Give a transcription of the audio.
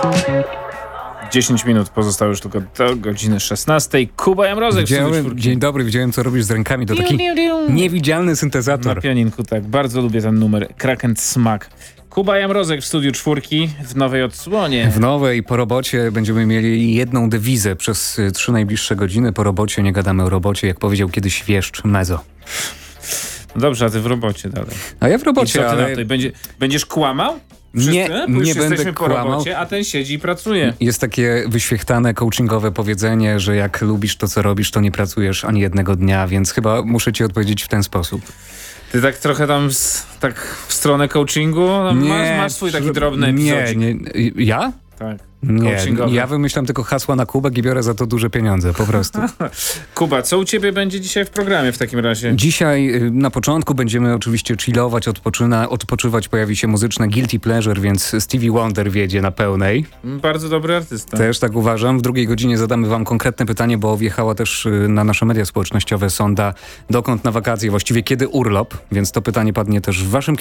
10 minut pozostało już tylko do godziny 16. Kuba Jamrozek. Dzień dobry, widziałem co robisz z rękami. To taki niewidzialny syntezator. Na pianinku, tak. Bardzo lubię ten numer. Crack and Smack. Kuba Jamrozek w studiu Czwórki w nowej odsłonie. W nowej po robocie będziemy mieli jedną dewizę przez 3 najbliższe godziny. Po robocie nie gadamy o robocie, jak powiedział kiedyś wieszcz Mezo. No dobrze, a ty w robocie dalej. A ja w robocie, I co ty ale... na to? Będziesz kłamał? Wszyscy? Nie będę jesteśmy po kłamał. robocie, a ten siedzi i pracuje. Jest takie wyświechtane, coachingowe powiedzenie, że jak lubisz to, co robisz, to nie pracujesz ani jednego dnia, więc chyba muszę ci odpowiedzieć w ten sposób. Ty tak trochę tam tak w stronę coachingu? Masz swój taki drobny epizodzik. Nie. Ja? Tak. Nie, ja wymyślam tylko hasła na kubek i biorę za to duże pieniądze, po prostu. Kuba, co u ciebie będzie dzisiaj w programie w takim razie? Dzisiaj na początku będziemy oczywiście chillować, odpoczywać, pojawi się muzyczne Guilty Pleasure, więc Stevie Wonder wiedzie na pełnej. Bardzo dobry artysta. Też tak uważam. W drugiej godzinie zadamy wam konkretne pytanie, bo wjechała też na nasze media społecznościowe sonda dokąd na wakacje, właściwie kiedy urlop, więc to pytanie padnie też w waszym